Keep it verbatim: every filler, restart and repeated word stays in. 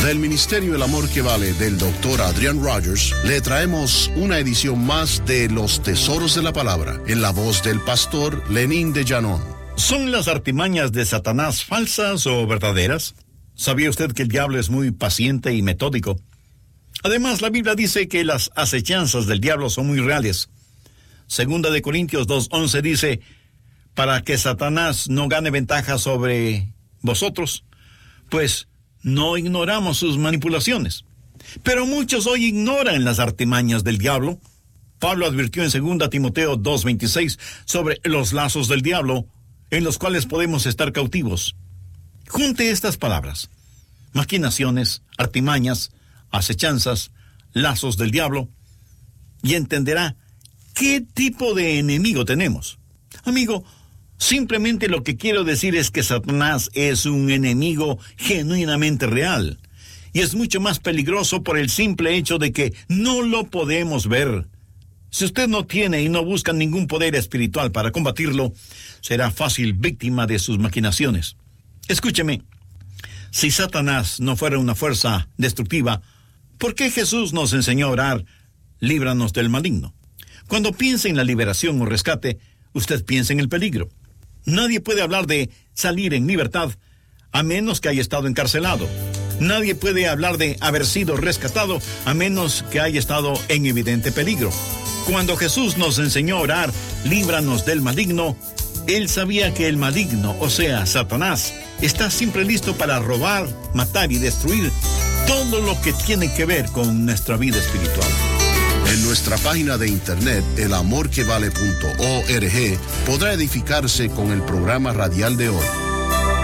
Del Ministerio El Amor que Vale del doctor Adrian Rogers, le traemos una edición más de Los Tesoros de la Palabra, en la voz del pastor Lenín de Llanón. ¿Son las artimañas de Satanás falsas o verdaderas? ¿Sabía usted que el diablo es muy paciente y metódico? Además, la Biblia dice que las acechanzas del diablo son muy reales. Segunda de Corintios dos once dice, para que Satanás no gane ventaja sobre vosotros, pues no ignoramos sus manipulaciones. Pero muchos hoy ignoran las artimañas del diablo. Pablo advirtió en segunda Timoteo dos veintiséis sobre los lazos del diablo, en los cuales podemos estar cautivos. Junte estas palabras: maquinaciones, artimañas, acechanzas, lazos del diablo, y entenderá qué tipo de enemigo tenemos. Amigo, simplemente lo que quiero decir es que Satanás es un enemigo genuinamente real, y es mucho más peligroso por el simple hecho de que no lo podemos ver. Si usted no tiene y no busca ningún poder espiritual para combatirlo, será fácil víctima de sus maquinaciones. Escúcheme, si Satanás no fuera una fuerza destructiva, ¿por qué Jesús nos enseñó a orar, líbranos del maligno? Cuando piense en la liberación o rescate, usted piensa en el peligro. Nadie puede hablar de salir en libertad a menos que haya estado encarcelado. Nadie puede hablar de haber sido rescatado a menos que haya estado en evidente peligro. Cuando Jesús nos enseñó a orar, líbranos del maligno, Él sabía que el maligno, o sea, Satanás, está siempre listo para robar, matar y destruir todo lo que tiene que ver con nuestra vida espiritual. En nuestra página de internet, el amor que vale punto org, podrá edificarse con el programa radial de hoy.